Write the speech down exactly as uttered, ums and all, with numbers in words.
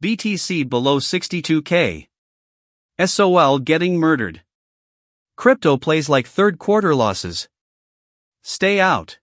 B T C below sixty-two K. S O L getting murdered. Crypto plays like third quarter losses. Stay out.